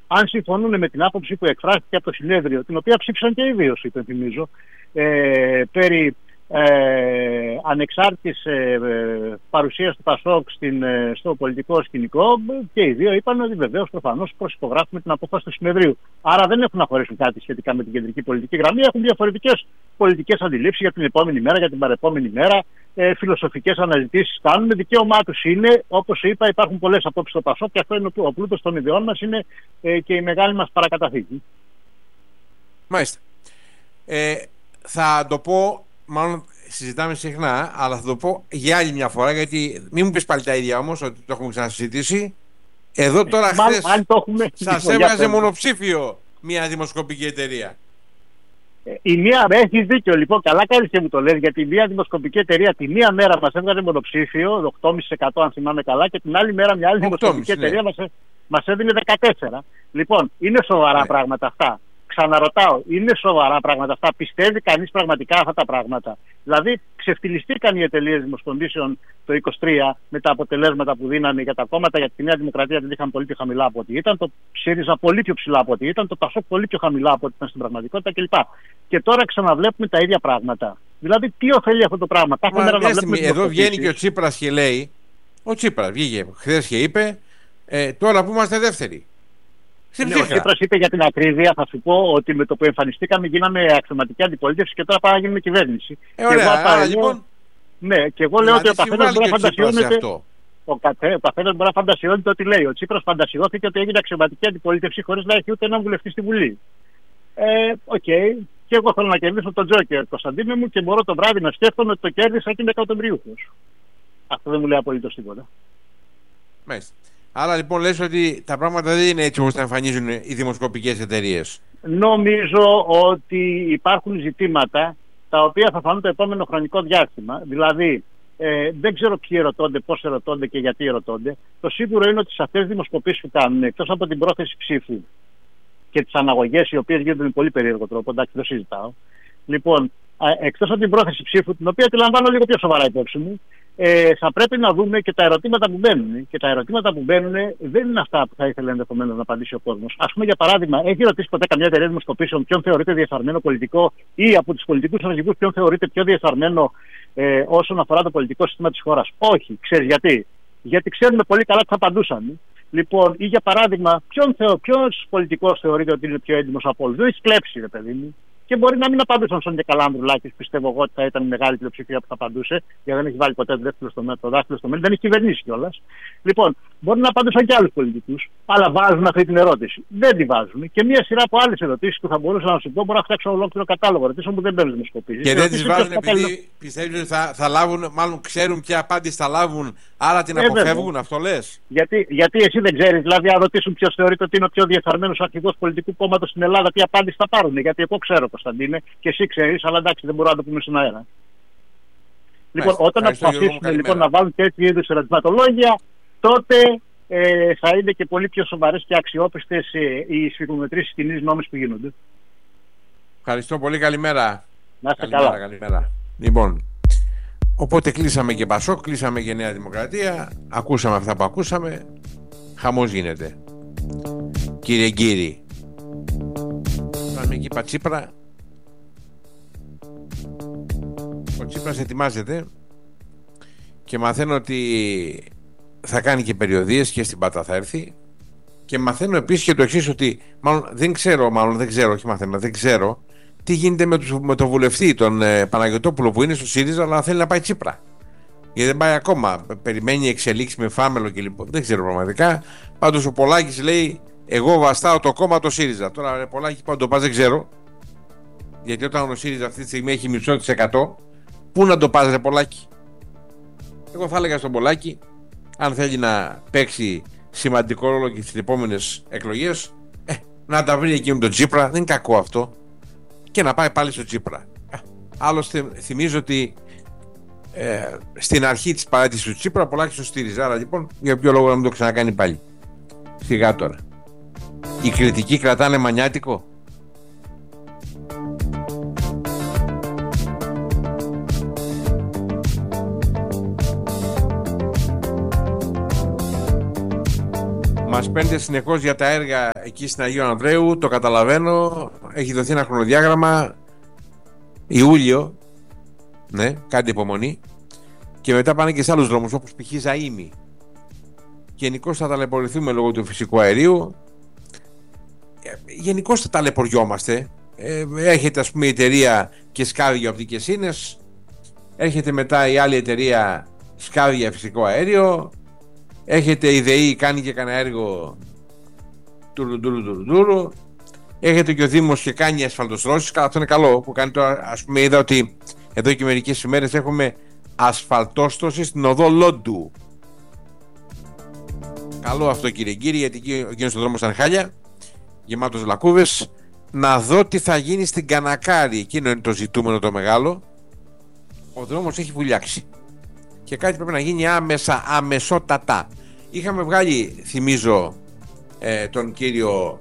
αν συμφωνούν με την άποψη που εκφράστηκε από το συνέδριο, την οποία ψήφισαν και οι δύο, υπενθυμίζω, περί ανεξάρτητης παρουσίας του ΠΑΣΟΚ στο πολιτικό σκηνικό, και οι δύο είπαν ότι βεβαίως προφανώς προσυπογράφουμε την απόφαση του συνεδρίου. Άρα δεν έχουν να χωρίσουν κάτι σχετικά με την κεντρική πολιτική γραμμή, έχουν διαφορετικές πολιτικές αντιλήψεις για την επόμενη μέρα, για την παρεπόμενη μέρα, φιλοσοφικές αναζητήσεις κάνουν, δικαίωμά τους είναι. Όπως είπα, υπάρχουν πολλές απόψεις στο ΠΑΣΟΚ και αυτό είναι ο πλούτος των ιδεών μας, είναι και η μεγάλη μας παρακαταθήκη. Μάλιστα. Θα το πω, μάλλον συζητάμε συχνά, αλλά θα το πω για άλλη μια φορά, γιατί μην μου πεις πάλι τα ίδια όμως, ότι το έχουμε ξανασυζητήσει. Εδώ τώρα χθες σας έβγαζε μονοψήφιο μια δημοσκοπική εταιρεία. Η μία, έχεις δίκιο, λοιπόν, καλά κάνεις και μου το λες, γιατί η μία δημοσκοπική εταιρεία τη μία μέρα μας έβγαζε μονοψήφιο, 8,5% αν θυμάμαι καλά, και την άλλη μέρα μια άλλη δημοσκοπική εταιρεία μας έδινε 14%. Λοιπόν, είναι σοβαρά πράγματα αυτά. Ξαναρωτάω, είναι σοβαρά πράγματα αυτά? Πιστεύει κανείς πραγματικά αυτά τα πράγματα? Δηλαδή, ξεφτυλιστήκαν οι εταιρείες δημοσκοπήσεων το 2023 με τα αποτελέσματα που δίνανε για τα κόμματα, για τη Νέα Δημοκρατία την είχαν πολύ πιο χαμηλά από ό,τι ήταν, το ΣΥΡΙΖΑ πολύ πιο ψηλά από ό,τι ήταν, το ΠΑΣΟΚ πολύ πιο χαμηλά από ό,τι ήταν στην πραγματικότητα κλπ. Και τώρα ξαναβλέπουμε τα ίδια πράγματα. Δηλαδή, τι ωφελεί αυτό το πράγμα? Εδώ βγαίνει και ο Τσίπρας και λέει, ο Τσίπρας βγήκε χθες και είπε, τώρα που είμαστε δεύτεροι. Ναι, ο Τσίπρας είπε, για την ακρίβεια, θα σου πω, ότι με το που εμφανιστήκαμε γίναμε αξιωματική αντιπολίτευση και τώρα πάμε να γίνουμε κυβέρνηση. Λοιπόν, ναι, και εγώ λέω ότι ο καθένας μπορεί να φαντασιώνεται. Ο καθένας μπορεί να φαντασιώνεται ό,τι λέει. Ο Τσίπρας φαντασιώθηκε ότι έγινε αξιωματική αντιπολίτευση χωρίς να έχει ούτε έναν βουλευτή στη Βουλή. Και εγώ θέλω να κερδίσω τον Τζόκερ, Κωνσταντίνε μου, και μπορώ το βράδυ να σκέφτομαι ότι το κέρδισα και είμαι εκατομμυρίουχος. Αυτό δεν μου λέει απολύτως τίποτα. Μάλιστα. Άρα λοιπόν λες ότι τα πράγματα δεν είναι έτσι όπως τα εμφανίζουν οι δημοσκοπικές εταιρείες. Νομίζω ότι υπάρχουν ζητήματα τα οποία θα φανούν το επόμενο χρονικό διάστημα. Δηλαδή, δεν ξέρω ποιοι ερωτώνται, πώς ερωτώνται και γιατί ερωτώνται. Το σίγουρο είναι ότι σε αυτές τις δημοσκοπήσεις που κάνουν, εκτός από την πρόθεση ψήφου και τις αναγωγές, οι οποίες γίνονται με πολύ περίεργο τρόπο, εντάξει, δεν συζητάω. Λοιπόν, εκτός από την πρόθεση ψήφου, την οποία τη λαμβάνω λίγο πιο σοβαρά υπόψη μου, θα πρέπει να δούμε και τα ερωτήματα που μπαίνουν. Και τα ερωτήματα που μπαίνουν δεν είναι αυτά που θα ήθελε ενδεχομένως να απαντήσει ο κόσμος. Ας πούμε, για παράδειγμα, έχει ρωτήσει ποτέ καμιά εταιρεία δημοσκοπήσεων ποιον θεωρείται διεφθαρμένο πολιτικό, ή από τους πολιτικούς αρχηγούς ποιον θεωρείται πιο διεφθαρμένο όσον αφορά το πολιτικό σύστημα της χώρας? Όχι. Ξέρεις γιατί? Γιατί ξέρουμε πολύ καλά τι θα απαντούσαν. Λοιπόν, ή για παράδειγμα, ποιος πολιτικός θεωρείται ότι είναι πιο έντιμος από όλους? Δεν έχει κλέψει, ρε παιδί μου. Και μπορεί να μην απαντούσαν στον Καλά Ανδρουλάκης, πιστεύω εγώ ότι θα ήταν μεγάλη πλειοψηφία που θα απαντούσε, γιατί δεν έχει βάλει ποτέ το δάχτυλο στο μέλλον, δεν έχει κυβερνήσει κιόλας. Λοιπόν, μπορεί να απαντούσαν και άλλους πολιτικούς, αλλά βάζουν αυτή την ερώτηση? Δεν τη βάζουν. Και μια σειρά από άλλες ερωτήσεις που θα μπορούσα να σου πω, μπορώ να φτιάξω ολόκληρο κατάλογο ερωτήσεων που δεν μπαίνουν δημοσκοπήσεις. Και δεν τις βάζουν επειδή πιστεύουν ότι θα λάβουν, μάλλον ξέρουν ποια απάντηση θα λάβουν, άρα την αποφεύγουν, αυτό λες? Γιατί εσύ δεν ξέρεις, δηλαδή, αν ρωτήσουν ποιος θεωρείται ότι είναι ο πιο διεφθαρμένος αρχηγός πολιτικού κόμματος στην Ελλάδα, τι απάντηση θα πάρουν? Γιατί εγώ ξέρω, Κωνσταντίνε, και εσύ ξέρεις, αλλά εντάξει, δεν μπορώ να το πούμε στον αέρα. Λοιπόν, όταν αποφασίσουν λοιπόν να βάλουν τέτοιου είδους ερωτηματολόγια, τότε θα είναι και πολύ πιο σοβαρές και αξιόπιστες οι σφιγμομετρήσεις κοινής νόμης που γίνονται. Ευχαριστώ πολύ, καλημέρα. Να είστε καλά. Καλημέρα. Λοιπόν, οπότε κλείσαμε και ΠΑΣΟΚ, κλείσαμε και Νέα Δημοκρατία, ακούσαμε αυτά που ακούσαμε, χαμός γίνεται. Κύριε Γκύρη, πάμε εκεί Πατσίπρα. Ο Τσίπρας ετοιμάζεται και μαθαίνω ότι θα κάνει και περιοδίες και στην Πάτρα θα έρθει, και μαθαίνω επίσης και το εξής, ότι δεν ξέρω τι γίνεται με τον βουλευτή τον Παναγιωτόπουλο που είναι στο ΣΥΡΙΖΑ αλλά θέλει να πάει Τσίπρα, γιατί δεν πάει ακόμα, περιμένει εξελίξεις με Φάμελο και λοιπόν δεν ξέρω πραγματικά. Πάντως ο Πολάκης λέει, εγώ βαστάω το κόμμα το ΣΥΡΙΖΑ. Τώρα Πολάκη πάντως το πας δεν ξέρω, γιατί όταν ο ΣΥΡΙΖΑ αυτή τη στιγμή έχει μισό της εκατό, πού να το πας ρε Πολάκη? Εγώ θα έλεγα στον Πολάκη, αν θέλει να παίξει σημαντικό ρόλο και στις επόμενες εκλογές, να τα βρει εκεί με τον Τσίπρα, δεν είναι κακό αυτό, και να πάει πάλι στο Τσίπρα. Άλλωστε θυμίζω ότι στην αρχή της παράτησης του Τσίπρα Πολάκης το στήριζε, άρα λοιπόν για ποιο λόγο να μην το ξανακάνει πάλι? Σιγά τώρα. Οι κριτικοί κρατάνε μανιάτικο. Μας παίρνετε συνεχώς για τα έργα εκεί στην Αγίου Ανδρέου, το καταλαβαίνω. Έχει δοθεί ένα χρονοδιάγραμμα Ιούλιο. Ναι, κάντε υπομονή. Και μετά πάνε και σε άλλους δρόμους, όπως π.χ. Ζαΐμι. Γενικώς θα ταλαιπωρηθούμε λόγω του φυσικού αερίου. Γενικώς θα ταλαιπωριόμαστε. Έρχεται, ας πούμε, η εταιρεία και σκάβει για οπτικές ίνες. Έρχεται μετά η άλλη εταιρεία, σκάβει για φυσικό αέριο. Έρχεται η ΔΕΗ, κάνει και κανένα έργο τουρου. Έρχεται και ο Δήμος και κάνει ασφαλτοστρώσεις. Αυτό είναι καλό που κάνει τώρα. Ας πούμε, είδα ότι εδώ και μερικές ημέρες έχουμε ασφαλτόστρωση στην οδό Λόντου. Καλό αυτό, κύριε, γιατί εκεί στον δρόμο σαν χάλια, γεμάτος λακκούβες. Να δω τι θα γίνει στην Κανακάρη. Εκείνο είναι το ζητούμενο το μεγάλο. Ο δρόμος έχει βουλιάξει και κάτι πρέπει να γίνει αμεσότατα. Είχαμε βγάλει, θυμίζω, τον κύριο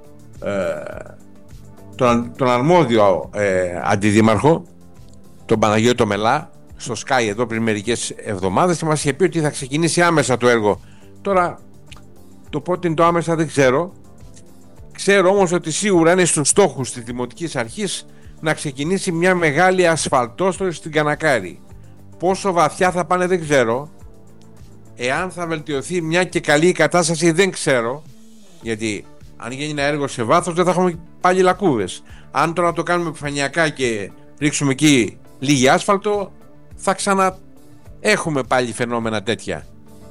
τον αρμόδιο αντιδήμαρχο, τον Παναγιώτο Μελά, στο Sky εδώ πριν μερικές εβδομάδες, και μας είχε πει ότι θα ξεκινήσει άμεσα το έργο. Τώρα το πότε είναι το άμεσα δεν ξέρω. Ξέρω όμως ότι σίγουρα είναι στους στόχους της Δημοτικής Αρχής να ξεκινήσει μια μεγάλη ασφαλτόστρωση στην Κανακάρη. Πόσο βαθιά θα πάνε δεν ξέρω. Εάν θα βελτιωθεί μια και καλή κατάσταση δεν ξέρω. Γιατί αν γίνει ένα έργο σε βάθος δεν θα έχουμε πάλι λακκούβες. Αν τώρα το κάνουμε επιφανειακά και ρίξουμε εκεί λίγη άσφαλτο, θα ξαναέχουμε πάλι φαινόμενα τέτοια.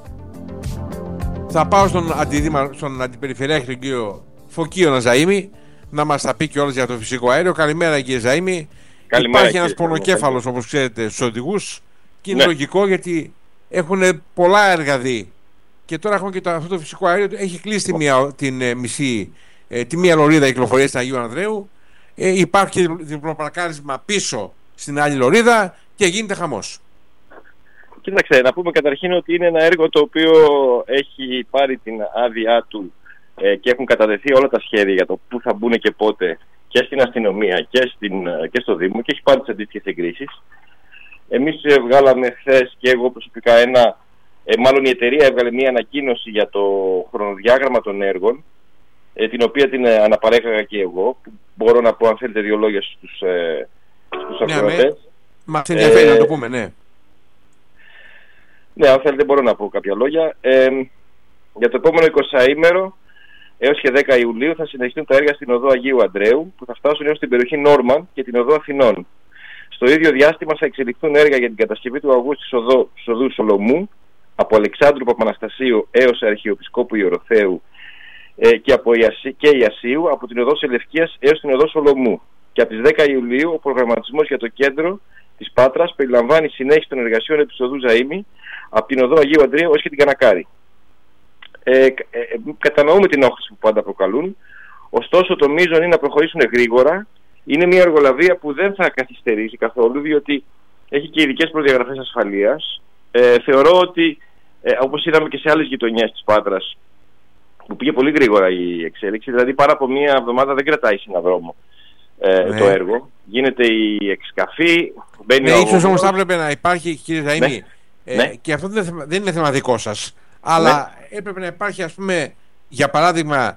Θα πάω στον αντιπεριφερειάρχη, τον κύριο Φωκίωνα Ζαΐμη, να μας τα πει και όλες για το φυσικό αέριο. Καλημέρα, κύριε Ζαΐμη. Υπάρχει ένας πονοκέφαλος, όπως ξέρετε, στους οδηγούς, και είναι λογικό, γιατί έχουν πολλά έργα δει. Και τώρα έχουμε και αυτό το φυσικό αέριο. Έχει κλείσει τη μία λωρίδα κυκλοφορίας στην Αγίου Ανδρέου. Υπάρχει διπλοπαρκάρισμα πίσω στην άλλη λωρίδα και γίνεται χαμός. Κοίταξε, να πούμε καταρχήν ότι είναι ένα έργο το οποίο έχει πάρει την άδειά του και έχουν κατατεθεί όλα τα σχέδια για το πού θα μπουν και πότε και στην αστυνομία και στο Δήμο, και έχει πάρει τις αντίστοιχες εγκρίσεις. Εμείς βγάλαμε χθες, και εγώ προσωπικά, μάλλον η εταιρεία έβγαλε μια ανακοίνωση για το χρονοδιάγραμμα των έργων, την οποία την αναπαρέχαγα και εγώ. Μπορώ να πω, αν θέλετε, δύο λόγια στους ακροατές. Μας ενδιαφέρει να το πούμε, ναι. Ναι, αν θέλετε μπορώ να πω κάποια λόγια. Για το επόμενο 20ήμερο έως και 10 Ιουλίου θα συνεχιστούν τα έργα στην οδό Αγίου Ανδρέου, που θα φτάσουν έως την περιοχή Νόρμαν και την οδό Αθηνών. Στο ίδιο διάστημα θα εξελιχθούν έργα για την κατασκευή του αγού της οδού Σολομού, από Αλεξάνδρου Παπαναστασίου έως Αρχιεπισκόπου Ιωροθέου και Ιασίου, από την οδό Σελευκίας έως την οδό Σολομού. Και από τις 10 Ιουλίου ο προγραμματισμός για το κέντρο της Πάτρας περιλαμβάνει συνέχιση των εργασιών επί της οδού Ζαΐμη, από την οδό Αγίου Ανδρέου έως και την Κανακάρη. Κατανοούμε την όχθηση που πάντα προκαλούν, ωστόσο το μείζον είναι να προχωρήσουν γρήγορα. Είναι μια εργολαβία που δεν θα καθυστερήσει καθόλου, διότι έχει και ειδικές προδιαγραφές ασφαλείας. Θεωρώ ότι, όπως είδαμε και σε άλλες γειτονιές της Πάτρας, που πήγε πολύ γρήγορα η εξέλιξη, δηλαδή παρά από μια εβδομάδα δεν κρατάει σε ένα δρόμο το έργο. Γίνεται η εξκαφή, μπαίνει ο... ίσως όμως θα έπρεπε να υπάρχει, κύριε Ζαΐμη, και αυτό δεν είναι θέμα δικό σας, αλλά έπρεπε να υπάρχει, ας πούμε, για παράδειγμα,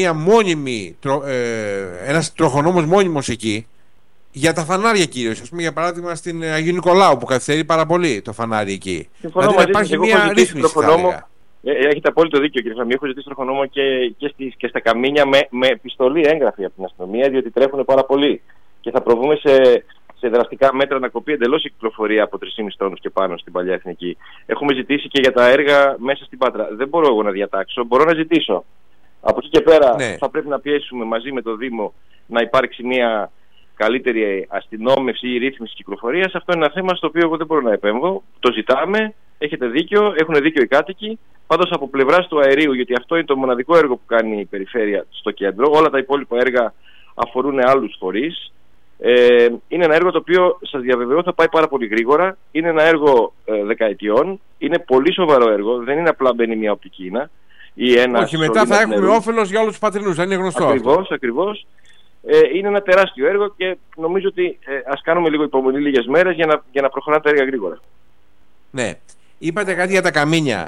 ένας τροχονόμος μόνιμος εκεί για τα φανάρια κυρίως. Ας πούμε, για παράδειγμα, στην Αγίου Νικολάου που καθυστερεί πάρα πολύ το φανάρι εκεί. Δηλαδή να υπάρχει μια ρύθμιση. Έχετε απόλυτο δίκιο, κύριε Φαμί. Έχω ζητήσει τροχονόμο και στα Καμίνια με επιστολή έγγραφη από την αστυνομία, διότι τρέχουν πάρα πολύ. Και θα προβούμε σε δραστικά μέτρα να κοπεί εντελώς η κυκλοφορία από 3,5 τόνους και πάνω στην παλιά εθνική. Έχουμε ζητήσει και για τα έργα μέσα στην Πάτρα. Δεν μπορώ εγώ να διατάξω, μπορώ να ζητήσω. Από εκεί και πέρα θα πρέπει να πιέσουμε μαζί με το Δήμο να υπάρξει μια καλύτερη αστυνόμευση ή ρύθμιση κυκλοφορίας. Αυτό είναι ένα θέμα στο οποίο εγώ δεν μπορώ να επέμβω. Το ζητάμε, έχετε δίκιο, έχουν δίκιο οι κάτοικοι. Πάντως από πλευράς του αερίου, γιατί αυτό είναι το μοναδικό έργο που κάνει η περιφέρεια στο κέντρο, όλα τα υπόλοιπα έργα αφορούν άλλους φορείς. Είναι ένα έργο το οποίο, σας διαβεβαιώ, θα πάει πάρα πολύ γρήγορα. Είναι ένα έργο δεκαετιών. Είναι πολύ σοβαρό έργο, δεν είναι απλά μπαίνει μια οπτική ίνα. Όχι, μετά θα έχουμε όφελος για όλους τους πατρινούς, δεν είναι γνωστό. Ακριβώς. Είναι ένα τεράστιο έργο και νομίζω ότι ας κάνουμε λίγο υπομονή λίγες μέρες για να προχωράνε τα έργα γρήγορα. Ναι. Είπατε κάτι για τα Καμίνια.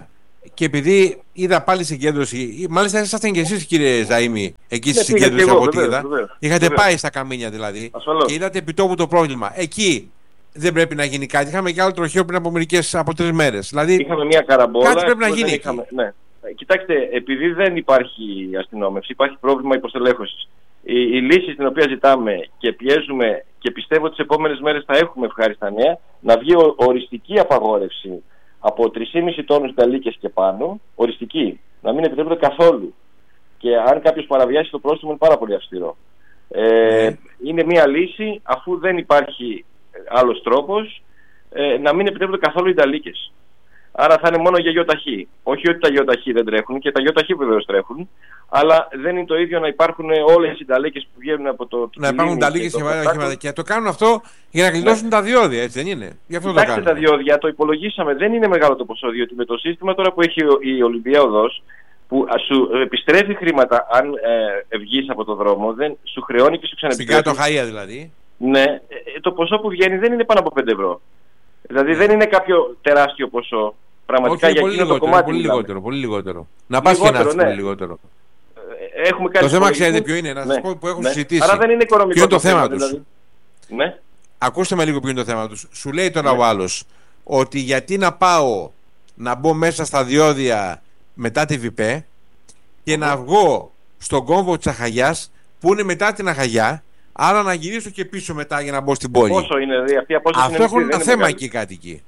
και επειδή είδα πάλι συγκέντρωση, μάλιστα ήσασταν και εσείς κύριε Ζαΐμη εκεί στη συγκέντρωση από ό,τι είδα. Είχατε πάει στα Καμίνια δηλαδή. Ασφαλώς. Και είδατε επιτόπου το πρόβλημα. Εκεί δεν πρέπει να γίνει κάτι. Είχαμε και άλλο τροχαίο πριν από 3 μέρες. Δηλαδή, είχαμε μια καραμπόλα. Κάτι πρέπει να γίνει. Ναι. Κοιτάξτε, επειδή δεν υπάρχει αστυνόμευση, υπάρχει πρόβλημα υποστελέχωσης. Η λύση στην οποία ζητάμε και πιέζουμε και πιστεύω ότι τις επόμενες μέρες θα έχουμε ευχάριστα νέα, να βγει οριστική απαγόρευση από 3,5 τόνους νταλίκες και πάνω, οριστική, να μην επιτρέπεται καθόλου. Και αν κάποιος παραβιάσει, το πρόστιμο είναι πάρα πολύ αυστηρό. Είναι μια λύση, αφού δεν υπάρχει άλλος τρόπος, να μην επιτρέπονται καθόλου οι νταλίκες. Άρα θα είναι μόνο για γιοταχή. Όχι ότι τα γιοταχή δεν τρέχουν, και τα γιοταχή βεβαίως τρέχουν, αλλά δεν είναι το ίδιο να υπάρχουν όλες οι νταλίκες που βγαίνουν από το. Να υπάρχουν νταλίκες και το κάνουν αυτό για να γλιτώσουν τα διόδια, έτσι δεν είναι? Γι' αυτό κοιτάξτε, τα διόδια το υπολογίσαμε, δεν είναι μεγάλο το ποσό, διότι με το σύστημα τώρα που έχει η Ολυμπία Οδός, που σου επιστρέφει χρήματα αν βγεις από το δρόμο, δεν σου χρεώνει και σου ξανεπιστρέφει. Στην κάτω Χαΐα δηλαδή. Ναι, το ποσό που βγαίνει δεν είναι πάνω από 5 ευρώ. Δηλαδή δεν είναι κάποιο τεράστιο ποσό. Πραγματικά. Όχι, για εκείνο το κομμάτι. Πολύ λιγότερο. Να πας και να λιγότερο. Έχουμε κάνει. Το θέμα ξέρετε ποιο είναι, να σας πω που έχω συζητήσει. Άρα δεν είναι οικονομικό. Ποιο είναι το θέμα τους. Δηλαδή. Ναι. Ακούστε με λίγο ποιο είναι το θέμα τους. Σου λέει τώρα ο άλλος ότι γιατί να πάω να μπω μέσα στα διόδια μετά τη ΒΠΕ και να βγω στον κόμβο της Αχαγιάς που είναι μετά την Αχαγιά, άρα να γυρίσω και πίσω μετά για να μπω στην πόλη. Πόσο είναι δηλαδή αυτή η απόσταση? Αυτό έχουν ένα θέμα εκεί οι κάτοικοι.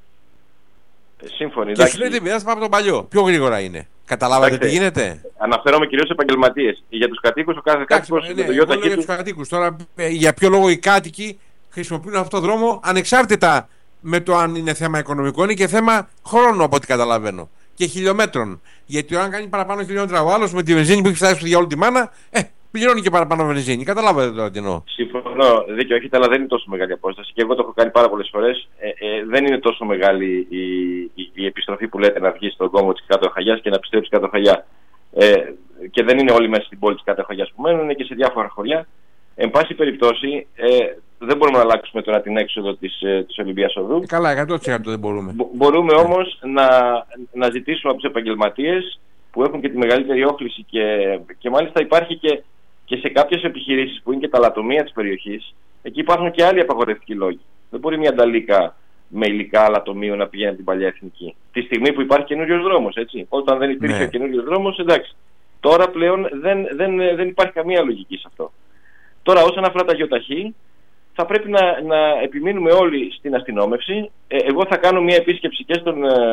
Σύμφωνοι. Και σου λέει δεν πειράζει, πάμε από τον παλιό. Πιο γρήγορα είναι. Καταλάβατε τι γίνεται? Αναφέρομαι κυρίως σε επαγγελματίες. Για τους κατοίκους, ο κάθε κάτοικος με το γιοταχή του. Για τους κατοίκους. Τώρα, για ποιο λόγο οι κάτοικοι χρησιμοποιούν αυτόν τον δρόμο, ανεξάρτητα με το αν είναι θέμα οικονομικό, είναι και θέμα χρόνου από ό,τι καταλαβαίνω. Και χιλιόμετρων. Γιατί αν κάνει παραπάνω χιλιόμετρα ο άλλος με τη βενζίνη που έχει φτάσει για όλη τη μάνα, πληρώνει και παραπάνω βενζίνη. Καταλάβατε τώρα τι εννοώ? Συμφωνώ, δίκιο έχετε, αλλά δεν είναι τόσο μεγάλη απόσταση. Και εγώ το έχω κάνει πάρα πολλές φορές. Δεν είναι τόσο μεγάλη η επιστροφή που λέτε να βγει στον κόμβο της Κάτω Αχαγιάς και να επιστρέψει Κάτω Αχαγιά. Και δεν είναι όλοι μέσα στην πόλη της Κάτω Αχαγιάς που μένουν, είναι και σε διάφορα χωριά. Εν πάση περιπτώσει, δεν μπορούμε να αλλάξουμε τώρα την έξοδο της Ολυμπίας Οδού. Καλά, 100% δεν μπορούμε. Μπορούμε όμως να ζητήσουμε από τους επαγγελματίες που έχουν και τη μεγαλύτερη όχληση και μάλιστα υπάρχει και σε κάποιες επιχειρήσεις που είναι και τα λατομεία της περιοχής, εκεί υπάρχουν και άλλοι απαγορευτικοί λόγοι. Δεν μπορεί μια νταλίκα με υλικά λατομείο να πηγαίνει την παλιά εθνική. Τη στιγμή που υπάρχει καινούριος δρόμος, έτσι. Όταν δεν υπήρχε καινούριος δρόμος, εντάξει. Τώρα πλέον δεν υπάρχει καμία λογική σε αυτό. Τώρα, όσον αφορά τα γιοταχή, θα πρέπει να επιμείνουμε όλοι στην αστυνόμευση. Εγώ θα κάνω μια επίσκεψη και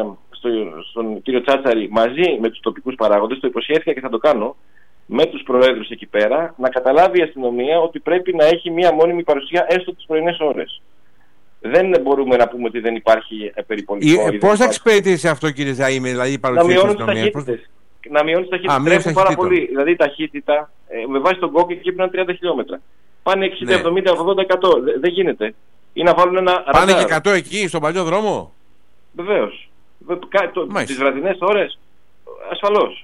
στον κύριο Τσάτσαρη μαζί με τους τοπικούς παράγοντες, το υποσχέθηκα και θα το κάνω, με τους προέδρους εκεί πέρα, να καταλάβει η αστυνομία ότι πρέπει να έχει μια μόνιμη παρουσία έστω τις πρωινές ώρες. Δεν μπορούμε να πούμε ότι δεν υπάρχει περιπολικό. Πώς θα εξυπηρετήσει αυτό, κύριε Ζαΐμη, δηλαδή η παρουσία της αστυνομίας? Να μειώνει τις ταχύτητες. Τρέχουν πάρα πολύ. Δηλαδή η ταχύτητα με βάση τον κόκκι εκεί πρέπει να είναι 30 χιλιόμετρα. Πάνε 60, 70, 80, 100. Δεν γίνεται. Ή να βάλουν ένα ραντάρ. Πάνε και 100 εκεί, στον παλιό δρόμο? Βεβαίως. Τις βραδινές ώρες, ασφαλώς.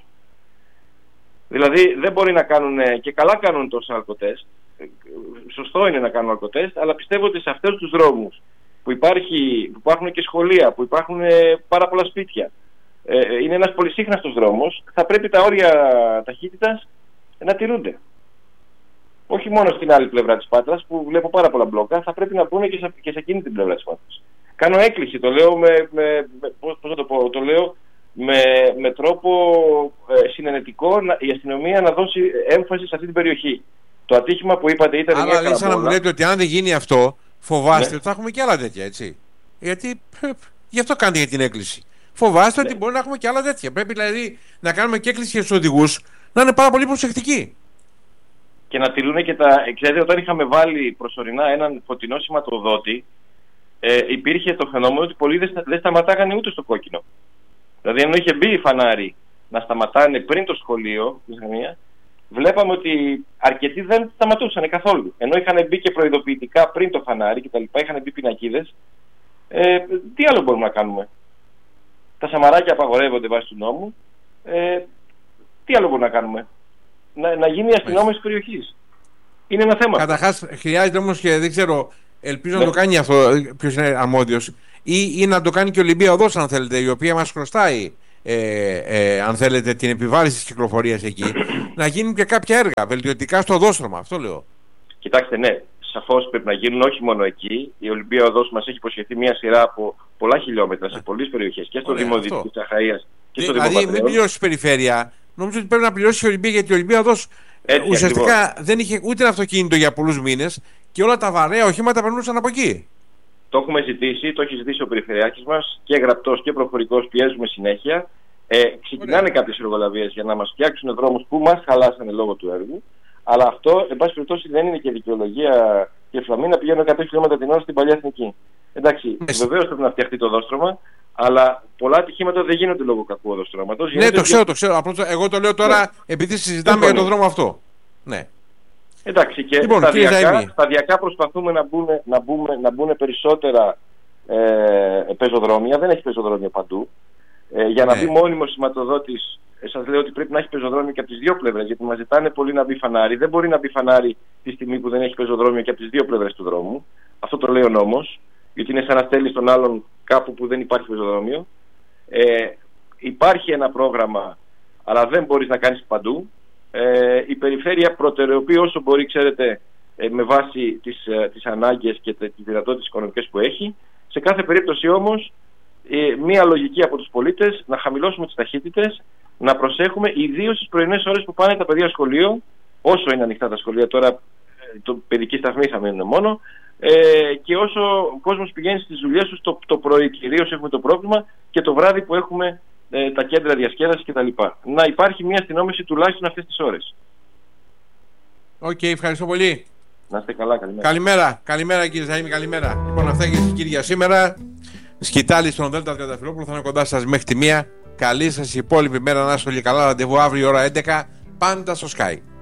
Δηλαδή δεν μπορεί να κάνουν, και καλά κάνουν τόσα αλκοτέστ. Σωστό είναι να κάνουν αλκοτέστ, αλλά πιστεύω ότι σε αυτούς τους δρόμους που υπάρχουν και σχολεία, που υπάρχουν πάρα πολλά σπίτια, είναι ένας πολυσύχναστος δρόμος, θα πρέπει τα όρια ταχύτητας να τηρούνται. Όχι μόνο στην άλλη πλευρά της Πάτρας που βλέπω πάρα πολλά μπλόκα, θα πρέπει να μπουν και σε εκείνη την πλευρά της Πάτρας. Κάνω έκκληση, το λέω πώς να το πω, το λέω με τρόπο συνενετικό, η αστυνομία να δώσει έμφαση σε αυτή την περιοχή. Το ατύχημα που είπατε ήταν μια καραμπόλα. Σαν να μου λέτε ότι αν δεν γίνει αυτό, φοβάστε ότι θα έχουμε και άλλα τέτοια, έτσι. Γιατί γι' αυτό κάνετε για την έκκληση. Φοβάστε ότι μπορεί να έχουμε και άλλα τέτοια. Πρέπει δηλαδή να κάνουμε και έκκληση στους οδηγούς να είναι πάρα πολύ προσεκτικοί. Και να τηρούν και τα. Ξέρετε, όταν είχαμε βάλει προσωρινά έναν φωτεινό σηματοδότη, υπήρχε το φαινόμενο ότι πολλοί δεν σταματάγανε ούτε στο κόκκινο. Δηλαδή, ενώ είχε μπει η φανάρι να σταματάνε πριν το σχολείο, βλέπαμε ότι αρκετοί δεν σταματούσαν καθόλου. Ενώ είχαν μπει και προειδοποιητικά πριν το φανάρι κτλ., είχαν μπει πινακίδες. Τι άλλο μπορούμε να κάνουμε? Τα σαμαράκια απαγορεύονται βάσει του νόμου. Τι άλλο μπορούμε να κάνουμε? Να γίνει η αστυνόμευση της περιοχής. Είναι ένα θέμα. Καταρχάς, χρειάζεται όμως και δεν ξέρω, ελπίζω να το κάνει αυτό ποιος είναι αρμόδιος, ή να το κάνει και η Ολυμπία Οδός, αν θέλετε, η οποία μας χρωστάει αν θέλετε, την επιβάρηση της κυκλοφορίας εκεί, να γίνουν και κάποια έργα βελτιωτικά στο οδόστρωμα. Αυτό λέω. Κοιτάξτε, ναι, σαφώς πρέπει να γίνουν όχι μόνο εκεί. Η Ολυμπία Οδός μας έχει υποσχεθεί μια σειρά από πολλά χιλιόμετρα σε πολλές περιοχές και στο Δήμο Δυτικής Αχαΐας και στο Δήμο Πατρέων. Δηλαδή, μην πληρώσει περιφέρεια. Νομίζω ότι πρέπει να πληρώσει η Ολυμπία, γιατί η Ολυμπία Οδός ουσιαστικά ακριβώς δεν είχε ούτε ένα αυτοκίνητο για πολλούς μήνες και όλα τα βαρέα οχήματα περνούσαν από εκεί. Το έχουμε ζητήσει, το έχει ζητήσει ο Περιφερειάρχης μας και γραπτός και προφορικός, πιέζουμε συνέχεια. Ξεκινάνε κάποιες εργολαβίες για να μας φτιάξουν δρόμους που μας χαλάσανε λόγω του έργου. Αλλά αυτό, εν πάση περιπτώσει, δεν είναι και δικαιολογία και φλαμμή να πηγαίνουν 100 χιλιόμετρα την ώρα στην παλιά εθνική. Εντάξει, βεβαίως πρέπει να φτιαχτεί το οδόστρωμα, αλλά πολλά ατυχήματα δεν γίνονται λόγω κακού οδοστρώματος. Ναι, το ξέρω. Απλώς εγώ το λέω τώρα επειδή συζητάμε για τον δρόμο αυτό. Ναι. Εντάξει, και σταδιακά προσπαθούμε να μπουν περισσότερα πεζοδρόμια. Δεν έχει πεζοδρόμια παντού. Για να μπει μόνιμος σηματοδότης, σας λέω ότι πρέπει να έχει πεζοδρόμιο και από τις δύο πλευρές, γιατί μας ζητάνε πολύ να μπει φανάρι. Δεν μπορεί να μπει φανάρι τη στιγμή που δεν έχει πεζοδρόμιο και από τις δύο πλευρές του δρόμου. Αυτό το λέει ο νόμος, γιατί είναι σαν να στέλνεις τον άλλον κάπου που δεν υπάρχει πεζοδρόμιο. Υπάρχει ένα πρόγραμμα, αλλά δεν μπορείς να κάνεις παντού. Η περιφέρεια προτεραιοποιεί όσο μπορεί, ξέρετε, με βάση τις ανάγκες και τις δυνατότητες οικονομικές που έχει. Σε κάθε περίπτωση όμως, μία λογική από τους πολίτες να χαμηλώσουμε τις ταχύτητες, να προσέχουμε ιδίως στις πρωινές ώρες που πάνε τα παιδιά σχολείο, όσο είναι ανοιχτά τα σχολεία τώρα, το παιδική σταθμή θα μείνουν μόνο, και όσο ο κόσμος πηγαίνει στις δουλειές τους το πρωί κυρίως έχουμε το πρόβλημα, και το βράδυ που έχουμε τα κέντρα διασκέδασης κτλ. Να υπάρχει μια αστυνόμευση τουλάχιστον αυτές τις ώρες. Οκ, ευχαριστώ πολύ. Να είστε καλά, καλημέρα. Καλημέρα κύριε Ζαΐμη, καλημέρα. Λοιπόν, αυτά και κύριε για σήμερα. Σκητάλη στον Δέλτα Τριανταφυλόπουλο, θα είναι κοντά σας μέχρι τη 1. Καλή σας υπόλοιπη μέρα, να είστε όλοι καλά. Ραντεβού αύριο ώρα 11, πάντα στο Sky.